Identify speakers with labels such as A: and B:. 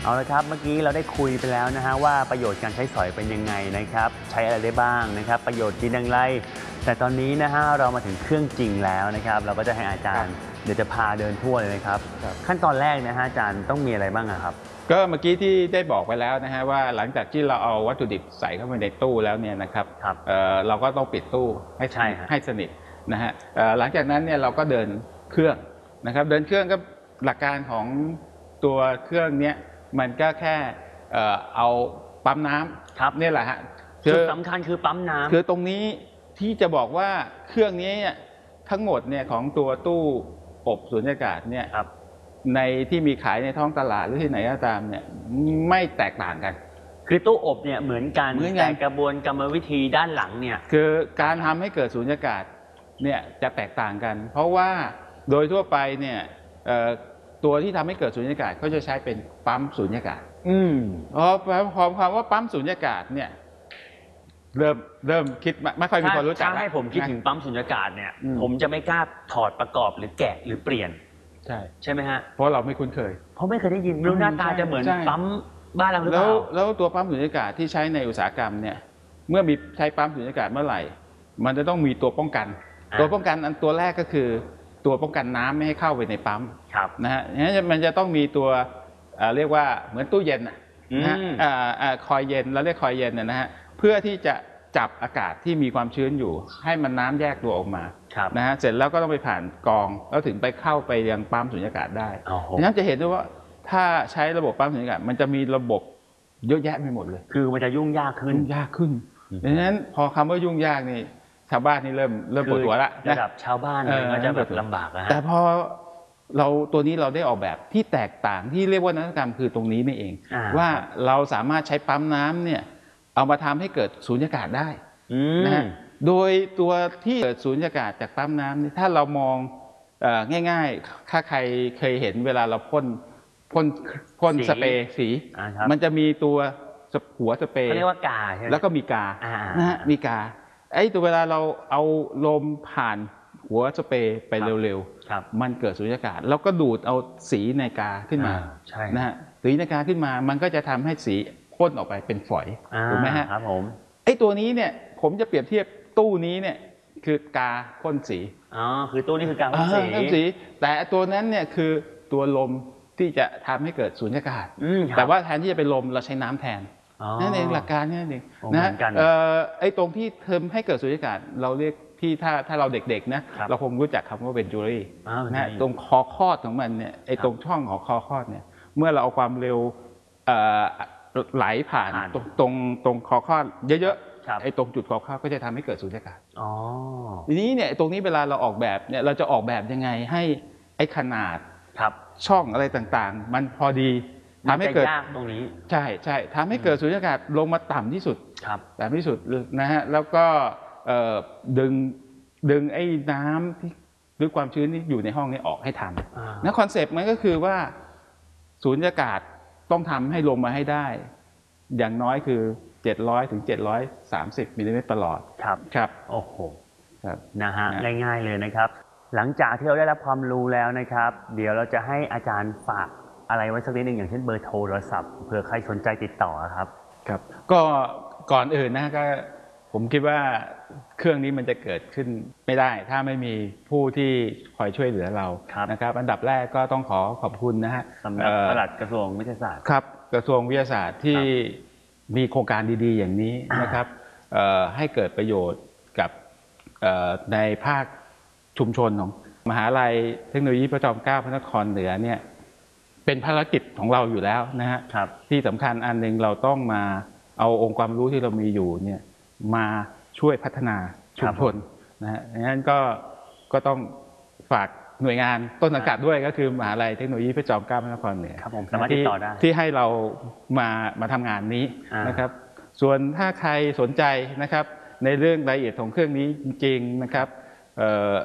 A: เอาละครับเมื่อกี้เราได้คุยไปแล้วนะฮะว่าประโยชน์การใช้สอยเป็นยังไงนะครับใช้อะไรได้บ้างนะครับประโยชน์ดีอย่างไรแต่ตอนนี้นะฮะเรามาถึงเครื่องจริงแล้วนะครับเราก็จะให้อาจารย์เดี๋ยวจะพาเดินทั่วเลยนะครับขั้นตอนแรกนะฮะอาจารย์ต้องมีอะไรบ้างครับ
B: ก็เมื่อกี้ที่ได้บอกไปแล้วนะฮะว่าหลังจากที่เราเอาวัตถุดิบใส่เข้าไปในตู้แล้วเนี่ยนะครับเราก็ต้องปิดตู้ให้สนิทนะฮะหลังจากนั้นเนี่ยเราก็เดินเครื่องนะครับเดินเครื่องก็หลักการของตัวเครื่องเนี้ยมันก็แค่เอาปั๊มน้ำครับนี่แหละฮะ
A: จุดสำคัญคือปั๊มน้ำ
B: คือตรงนี้ที่จะบอกว่าเครื่องนี้ทั้งหมดเนี่ยของตัวตู้อบสุญญากาศเนี่ยในที่มีขายในท้องตลาดหรือที่ไหนก็ตามเนี่ยไม่แตกต่างกัน
A: คือตู้อบเนี่ยเหมือนกันแต่กระบวนกรรมวิธีด้านหลังเนี่ย
B: คือการทำให้เกิดสุญญากาศเนี่ยจะแตกต่างกันเพราะว่าโดยทั่วไปเนี่ยตัวที่ทำให้เกิดสุญญากาศเขาจะใช้เป็นปั๊มสุญญากาศพอความว่าปั๊มสุญญากาศเนี่ยเริ่มคิดไม่ค่อยมีคนรู้จัก
A: ถ้าให้ผมคิดถึงปั๊มสุญญากาศเนี่ยผมจะไม่กล้าถอดประกอบหรือแกะหรือเปลี่ยนใช่ไหมฮะ
B: เพราะเราไม่คุ้นเคย
A: เพราะไม่เคยได้ยินรู้หน้าตาจะเหมือนปั๊มบ้านเราหรือเปล่า
B: แล้วตัวปั๊มสุญญากาศที่ใช้ในอุตสาหกรรมเนี่ยเมื่อมีใช้ปั๊มสุญญากาศเมื่อไหร่มันจะต้องมีตัวป้องกันตัวป้องกันอันตัวแรกก็คือตัวป้องกันน้ำไม่ให้เข้าไปในปั๊มนะฮะงั้นมันจะต้องมีตัวเรียกว่าเหมือนตู้เย็นนะฮะคอยเย็นเราเรียกคอยเย็นนะฮะเพื่อที่จะจับอากาศที่มีความชื้นอยู่ให้มันน้ำแยกตัวออกมานะฮะเสร็จแล้วก็ต้องไปผ่านกรองแล้วถึงไปเข้าไปยังปั๊มสุญญากาศได้ดังนั้นจะเห็นได้ว่าถ้าใช้ระบบปั๊มสุญญากาศมันจะมีระบบเยอะแยะไปหมดเลย
A: คือมันจะยุ่งยากขึ้น
B: ดังนั้นพอคำว่ายุ่งยากนี่ชาวบ้านนี่เริ่มปวดหัวละ
A: ระดับชาวบ้านก็จะแบบลำบากนะ
B: แต่พอตัวนี้เราได้ออกแบบที่แตกต่างที่เรียกว่านวัตกรรมคือตรงนี้นี่เองว่าเราสามารถใช้ปั๊มน้ำเนี่ยเอามาทำให้เกิดสูญญากาศได้นะฮะโดยตัวที่เกิดสูญญากาศจากปั๊มน้ำถ้าเรามองง่ายๆถ้าใครเคยเห็นเวลาเราพ่นสเปรย์สีมันจะมีตัวหัวสเปรย์
A: เขาเรียกว่ากาใช่ไหม
B: แล้วก็มีกานะฮะมีกาไอ้ตัวเวลาเราเอาลมผ่านหัวสเปรย์ไปเร็วๆมันเกิดสูญญากาศแล้วก็ดูดเอาสีในกาขึ้นมานะฮะสีในกาขึ้นมามันก็จะทำให้สีพ่นออกไปเป็นฝอยถูกไหมฮะ
A: ครับผม
B: ไอ้ตัวนี้เนี่ยผมจะเปรียบเทียบตู้นี้เนี่ยคือกาพ่นสี
A: คือตู้นี้คือกาพ่น
B: สีแต่ตัวนั้นเนี่ยคือตัวลมที่จะทำให้เกิดสูญญากาศแต่ว่าแทนที่จะเป็นลมเราใช้น้ำแทนนั่นเองหลักการนี่เองนะไอ้ตรงที่เทอมให้เกิดสูญญากาศเราเรียกที่ถ้าเราเด็กๆนะเราคงรู้จักคำว่าเวนจูรี่นะตรงคอคอดของมันเนี่ยไอ้ตรงช่องของคอคอดเนี่ยเมื่อเราเอาความเร็วไหลผ่านตรงคอคอดเยอะๆไอ้ตรงจุดคอคอดก็จะทำให้เกิดสูญญากาศทีนี้เนี่ยตรงนี้เวลาเราออกแบบเนี่ยเราจะออกแบบยังไงให้ไอ้ขนาดช่องอะไรต่างๆมันพอดีทำให้เกิด
A: ตรงนี้
B: ใช่ทำให้เกิดสูญญากาศลงมาต่ำที่สุดนะฮะแล้วก็ดึงไอ้น้ำที่หรือความชื้นที่อยู่ในห้องนี้ออกให้ทันนะคอนเซปต์มันก็คือว่าสูญญากาศต้องทำให้ลงมาให้ได้อย่างน้อยคือ700 ถึง 730 มิลลิเมตรประหลอดครับ
A: โอ้โหนะฮะง่ายๆเลยนะครับหลังจากที่เราได้รับความรู้แล้วนะครับเดี๋ยวเราจะให้อาจารย์ฝากอะไรไว้สักนิดหนึ่งอย่างเช่นเบอร์โทรศัพท์เผื่อใครสนใจติดต่อครับ
B: ก็ก่อนอื่นนะก็ผมคิดว่าเครื่องนี้มันจะเกิดขึ้นไม่ได้ถ้าไม่มีผู้ที่คอยช่วยเหลือเรานะครับอันดับแรกก็ต้องขอบคุณนะฮะ
A: สำนักปลัดกระทรวงวิทยาศาสตร์
B: ครับกระทรวงวิทยาศาสตร์ที่มีโครงการดีๆอย่างนี้นะครับให้เกิดประโยชน์กับในภาคชุมชนของมหาลัยเทคโนโลยีพระจอมเกล้าพระนครเหนือเนี่ยเป็นภารกิจของเราอยู่แล้วนะฮะที่สำคัญอันหนึ่งเราต้องมาเอาองค์ความรู้ที่เรามีอยู่เนี่ยมาช่วยพัฒนาชุมชนนะฮะงั้นก็ต้องฝากหน่วยงานต้นสังกัดด้วยก็คือมหาลัยเทคโนโลยีพระจอมเกล้าพระนครเหนือที่ให้เรามาทำงานนี้นะครับส่วนถ้าใครสนใจนะครับในเรื่องรายละเอียดของเครื่องนี้จริงๆนะครับ